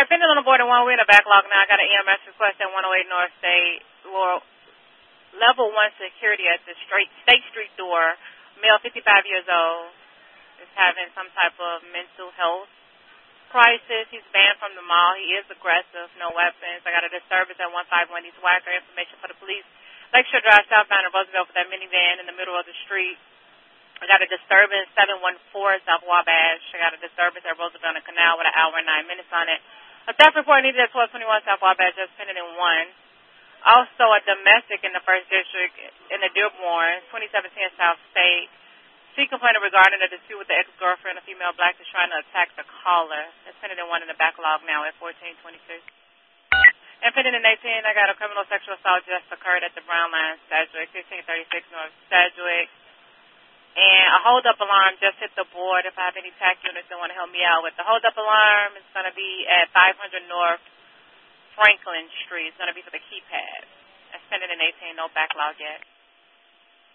Pending on the board in 1 week in a backlog now. I got an EMS request at 108 North State, level 1 security at the State Street door. Male, 55 years old, is having some type of mental health crisis. He's banned from the mall. He is aggressive, no weapons. I got a disturbance at 151 East Wacker. Information for the police. Lakeshore Drive southbound in Roosevelt for that minivan in the middle of the street. I got a disturbance 714 South Wabash. I got a disturbance at Roosevelt and Canal with an hour and 9 minutes on it. A theft report needed at 1221 South Wabash, just pending in 1. Also, a domestic in the 1st District in the Dearborn, 2017 South State. She complained regarding a dispute with the ex-girlfriend, a female black, is trying to attack the caller. That's pending in 1 in the backlog now at 1426. And pending in 18, I got a criminal sexual assault just occurred at the Brown Line, Sedgwick, 1636 North Sedgwick. And a hold-up alarm just hit the board. If I have any TAC units that want to help me out with the hold-up alarm, it's going to be at 500 North Franklin Street. It's going to be for the keypad. That's pending in 18, no backlog yet.